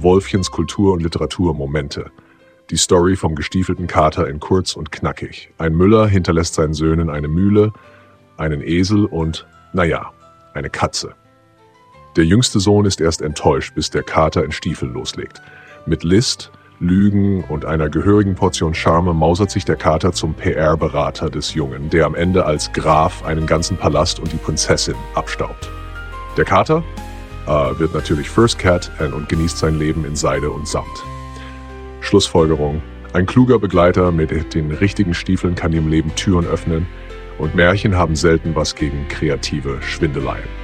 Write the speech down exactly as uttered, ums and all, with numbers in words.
Wolfchens Kultur- und Literaturmomente. Die Story vom gestiefelten Kater in kurz und knackig. Ein Müller hinterlässt seinen Söhnen eine Mühle, einen Esel und, naja, eine Katze. Der jüngste Sohn ist erst enttäuscht, bis der Kater in Stiefel loslegt. Mit List, Lügen und einer gehörigen Portion Charme mausert sich der Kater zum P R-Berater des Jungen, der am Ende als Graf einen ganzen Palast und die Prinzessin abstaubt. Der Kater äh, wird natürlich First Cat und genießt sein Leben in Seide und Samt. Schlussfolgerung: Ein kluger Begleiter mit den richtigen Stiefeln kann im Leben Türen öffnen und Märchen haben selten was gegen kreative Schwindeleien.